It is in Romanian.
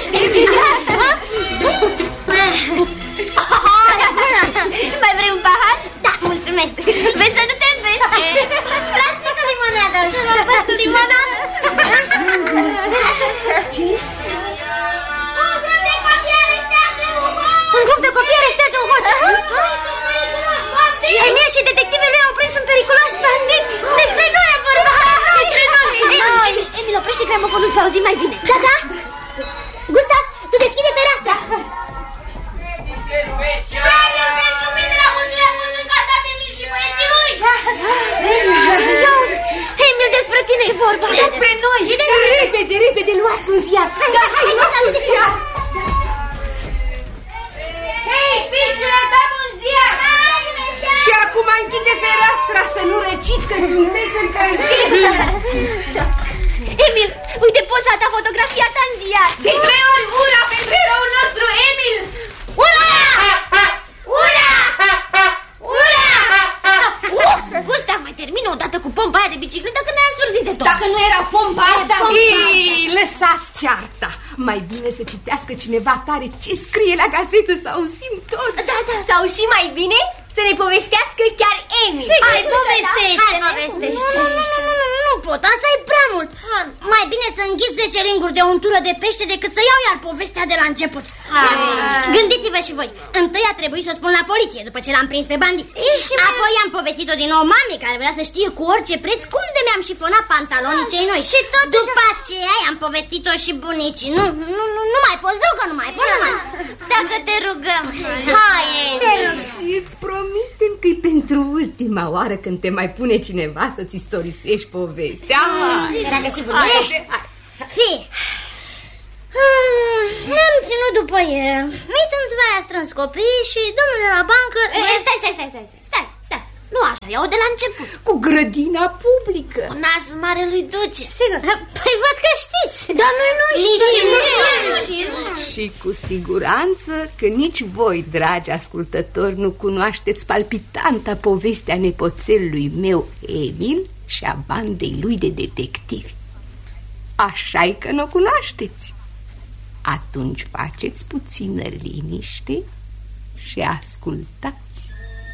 Poftește, Emil. Mai vrei un pahar? Da, mulțumesc. Vezi să nu te împește. Strașnică limonada. Să mă fac cu limonada. Ce? Un grup de copii arestează un hoț. Un grup de copii arestează un hoț. Emil și detectivii lui au prins un periculos bandit. Despre noi am vorbit. Despre noi. Emil, oprește gramofonul, să auzim mai bine. Da, da. Gustav, tu deschide fereastra. Pentru mine la mulțimea fund în casa de Emil și băieții lui. Emil, despre tine e vorba. Și despre noi. Repede, repede, luați un ziar. Hai, ziar. Hei, fiicele, dăm un ziar. Și acum închide fereastra să nu răciți, că sunteți încălziți. Emil, uite poza ta, fotografia ta în ziar. De 3 ori ura pentru eroul nostru, Emil. Ura! Ura! Ura! Gustav, mai termină odată cu pompa aia de bicicletă, că ne-a însurzit de tot. Dacă nu era pompa asta... Ei, lăsați cearta. Mai bine să citească cineva tare ce scrie la gazetă, să auzim tot. Da, da. Sau și mai bine să ne povestească chiar Emil. Hai, povestește. Hai, povestește. Nu pot, asta e prea mult. Mai bine să înghit 10 ringuri de untură de pește decât să iau iar povestea de la început. Gândiți-vă și voi. Întâi a trebuit să o spun la poliție după ce l-am prins pe bandit. Apoi am povestit-o din nou mamei, care vrea să știe cu orice preț cum de mi-am șifonat pantalonii cei noi. Și tot după aceea am povestit-o și bunicii. Nu mai poți, că nu mai pot. Dacă te rugăm. Hai, și îți promitem că e pentru ultima oară când te mai pune cineva să-ți istorisești povestea. Dragă și bunicii. Fii. Ne-am ținut după el. Mițânțva a strâns copiii și domnul de la bancă... Stai. Nu așa, iau de la început. Cu grădina publică. Cu nasul marelui duce. Sigur. Păi văd că știți. Dar noi nu știm. Și cu siguranță că nici voi, dragi ascultători, nu cunoașteți palpitanta povestea nepoțelului meu Emil și a bandei lui de detectivi. Așa-i că nu o cunoașteți. Atunci faceți puțină liniște și ascultați.